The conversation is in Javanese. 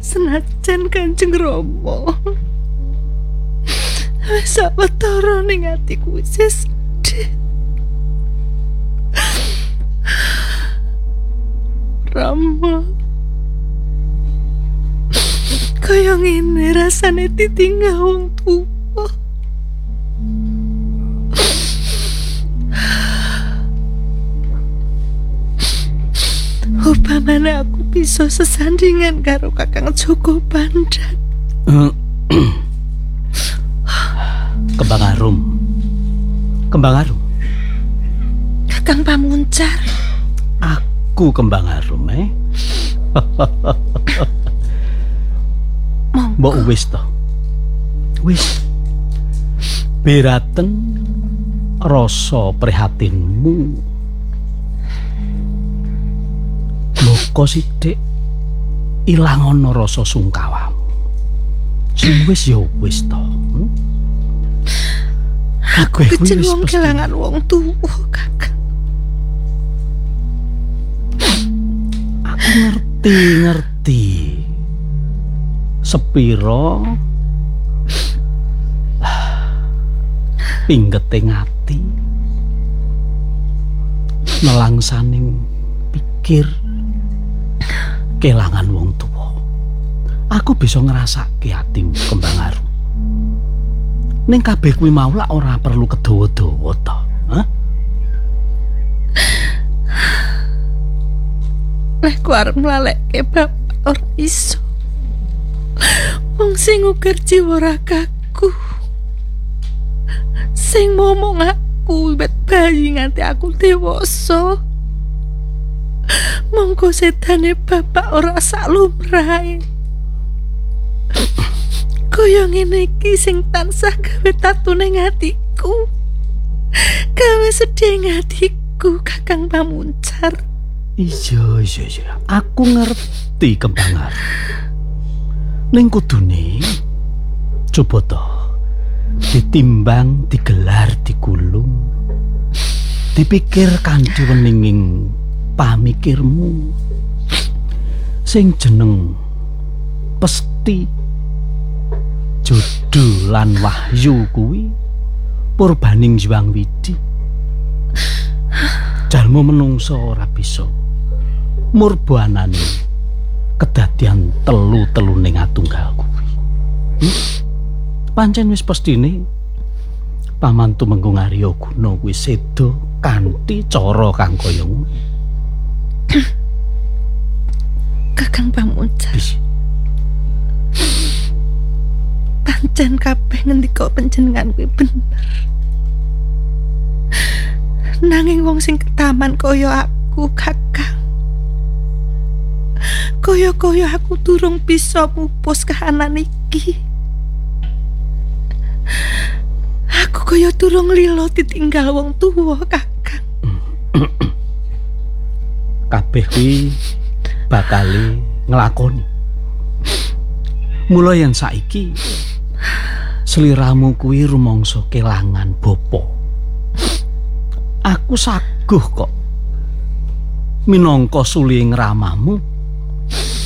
Senajan Kanjeng Rama wis sawetara ning atiku wis sedih. Rama, kaya ngene rasane ditinggal wong tuwa. Upamane aku bisa sesandingan karo Kakang Joko Pandhat. Kembang Arum. Kakang Pamuncar. Aku Kembang Arum, Mbok wis to. Wis. Beraten rasa prihatinmu. Moko sithik ilang ana rasa sungkawamu. Sing wis ya wis to. Aku kecenwong kelangan wong tuwa, Kakang. Aku ngerti. Sepiro pinggete ngati nelangsaning pikir kelangan wong tuwa. Aku bisa ngrasake atimu Kembang Arum. Ning kabeh kuwi mau lak ora perlu kedawa-dawa to, Lek ku arep nglalekke bapak ora iso. Wong sing uger jiwa ragaku. Sing momong aku wit bayi nganti aku dewasa. Monggo setane bapak ora sak lumrahe. Kaya ngene iki sing tansah gawe tatu ning atiku. Gawe sedih ning atiku, Kakang Pamuncar. Iya. Aku ngerti Kembang Arum. Ning kudune coba to ditimbang, digelar, digulung. Dipikir kanthi weninging pamikirmu. Sing jeneng pesti Jodoh lan Wahyu kuwi purbaning Hyang Widi. Jalma menungso ora bisa murbanane kedadian telu ning atunggal kuwi. Pancen wis pestine pamantu Menggung Arya Guna kuwi sedo kanthi cara kang kaya ngono. Kakang Pamuncar. Pancen kabeh ngendika panjenengan kuwi bener. Nanging wong sing ketaman kaya aku, Kakang. Kaya aku durung bisa mupus kahanan iki. Aku kaya durung lilo ditinggal wong tuwa, Kakang. Kabeh kuwi bakale nglakoni. Mula yen saiki sliramu kuwi rumangsa kelangan bapa. Aku saguh kok minangka suling ramamu